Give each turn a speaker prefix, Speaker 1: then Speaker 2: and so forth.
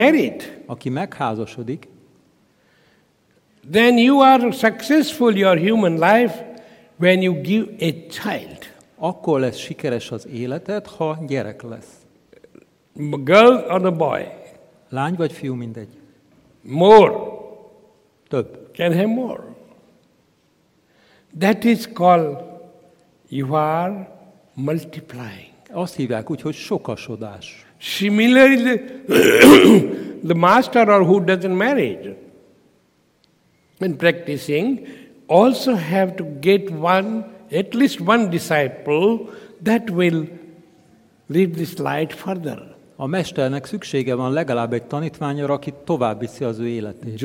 Speaker 1: married,
Speaker 2: aki megházasodik,
Speaker 1: then you are successful your human life when you give a child.
Speaker 2: akkor lesz sikeres az életed, ha gyerek lesz.
Speaker 1: Girl or the boy.
Speaker 2: Lány vagy fiú, mindegy.
Speaker 1: More.
Speaker 2: Több.
Speaker 1: Can have more. That is called you are multiplying.
Speaker 2: Azt hívják úgy, hogy sokasodás.
Speaker 1: Similarly, the master or who doesn't marry in practicing also have to get at least one disciple that will lead this light further.
Speaker 2: A mesternek szüksége van legalább egy tanítványra, aki tovább viszi az ő életét.